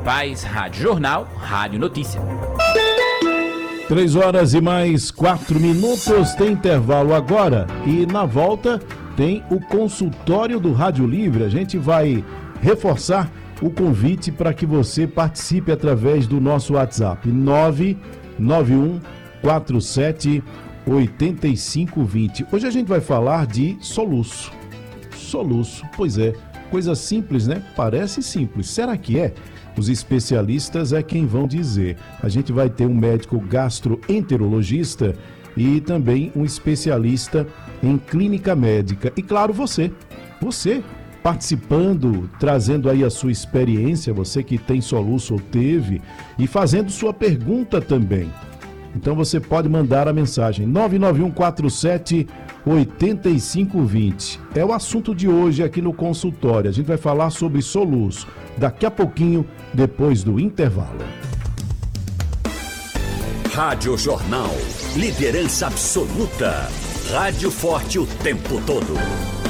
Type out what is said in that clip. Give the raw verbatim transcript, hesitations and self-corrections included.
Paz, Rádio Jornal, Rádio Notícia. Três horas e mais quatro minutos, tem intervalo agora e na volta tem o consultório do Rádio Livre. A gente vai reforçar o convite para que você participe através do nosso WhatsApp nove nove um quatro sete oito cinco dois zero. Hoje a gente vai falar de soluço. Soluço, pois é, coisa simples, né? Parece simples. Será que é? Os especialistas é quem vão dizer. A gente vai ter um médico gastroenterologista e também um especialista em clínica médica. E claro, você, você participando, trazendo aí a sua experiência, você que tem soluço ou teve, e fazendo sua pergunta também. Então você pode mandar a mensagem nove nove um quatro sete oito cinco dois zero. É o assunto de hoje aqui no consultório. A gente vai falar sobre soluço daqui a pouquinho, depois do intervalo. Rádio Jornal, liderança absoluta. Rádio forte o tempo todo.